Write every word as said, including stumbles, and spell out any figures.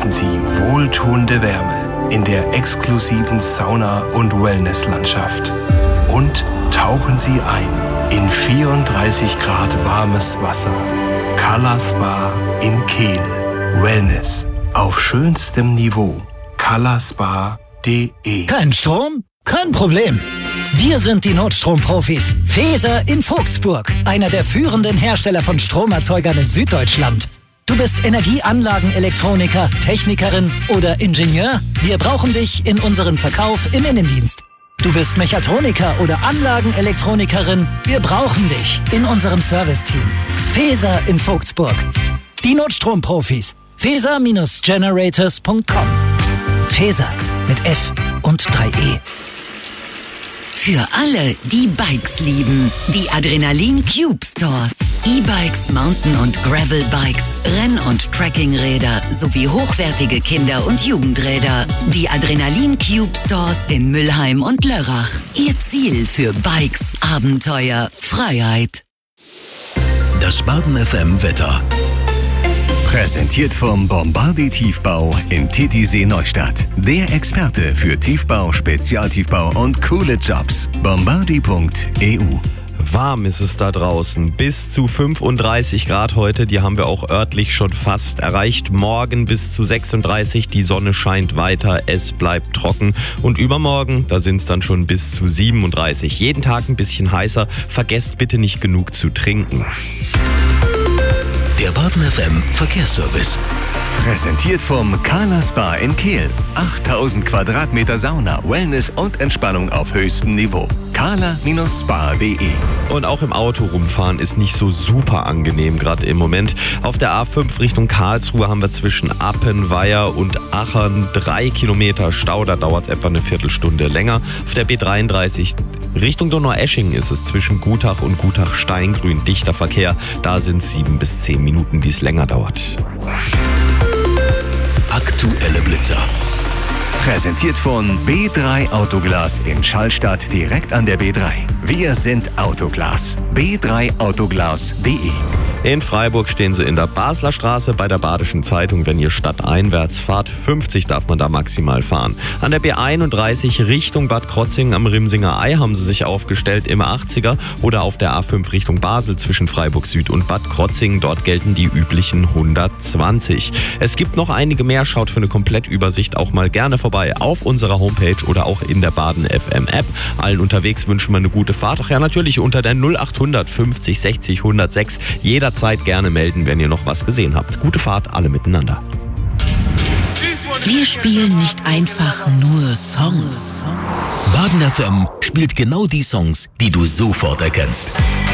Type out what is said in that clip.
genießen Sie wohltuende Wärme in der exklusiven Sauna- und Wellnesslandschaft. Und tauchen Sie ein in vierunddreißig Grad warmes Wasser. Color Spa in Kehl. Wellness auf schönstem Niveau. color spa punkt de. Kein Strom? Kein Problem. Wir sind die Notstromprofis. Feser in Vogtsburg, einer der führenden Hersteller von Stromerzeugern in Süddeutschland. Du bist Energieanlagenelektroniker, Technikerin oder Ingenieur? Wir brauchen dich in unserem Verkauf im Innendienst. Du bist Mechatroniker oder Anlagenelektronikerin? Wir brauchen dich in unserem Serviceteam. Feser in Vogtsburg. Die Notstromprofis. feser Generators punkt com. Feser mit F und drei E. Für alle, die Bikes lieben. Die Adrenalin Cube Stores. E-Bikes, Mountain- und Gravel-Bikes, Renn- und Trekkingräder sowie hochwertige Kinder- und Jugendräder. Die Adrenalin Cube Stores in Mülheim und Lörrach. Ihr Ziel für Bikes, Abenteuer, Freiheit. Das Baden F M Wetter. Präsentiert vom Bombardi Tiefbau in Titisee Neustadt. Der Experte für Tiefbau, Spezialtiefbau und coole Jobs. bombardi punkt e u. Warm ist es da draußen, bis zu fünfunddreißig Grad heute, die haben wir auch örtlich schon fast erreicht. Morgen bis zu sechsunddreißig, die Sonne scheint weiter, es bleibt trocken. Und übermorgen, da sind es dann schon bis zu siebenunddreißig. Jeden Tag ein bisschen heißer, vergesst bitte nicht genug zu trinken. Der Baden F M Verkehrsservice. Präsentiert vom Color Spa in Kehl. achttausend Quadratmeter Sauna, Wellness und Entspannung auf höchstem Niveau. color Spa punkt de. Und auch im Auto rumfahren ist nicht so super angenehm gerade im Moment. Auf der A fünf Richtung Karlsruhe haben wir zwischen Appenweier und Achern drei Kilometer Stau. Da dauert es etwa eine Viertelstunde länger. Auf der B dreiunddreißig Richtung Donaueschingen ist es zwischen Gutach und Gutach-Steingrün dichter Verkehr. Da sind es sieben bis zehn Minuten, die es länger dauert. Aktuelle Blitzer. Präsentiert von B drei Autoglas in Schallstadt direkt an der B drei. Wir sind Autoglas. b drei autoglas punkt de. In Freiburg stehen sie in der Basler Straße bei der Badischen Zeitung, wenn ihr stadteinwärts fahrt. fünfzig darf man da maximal fahren. An der B einunddreißig Richtung Bad Krotzingen am Rimsinger Ei haben sie sich aufgestellt im achtziger oder auf der A fünf Richtung Basel zwischen Freiburg Süd und Bad Krotzingen. Dort gelten die üblichen hundertzwanzig. Es gibt noch einige mehr. Schaut für eine Komplettübersicht auch mal gerne vorbei auf unserer Homepage oder auch in der Baden F M App. Allen unterwegs wünschen wir eine gute Fahrt. Ach ja, natürlich unter der null achthundert fünfzig sechzig hundertsechs. Jeder Zeit gerne melden, wenn ihr noch was gesehen habt. Gute Fahrt, alle miteinander. Wir spielen nicht einfach nur Songs. Baden F M spielt genau die Songs, die du sofort erkennst.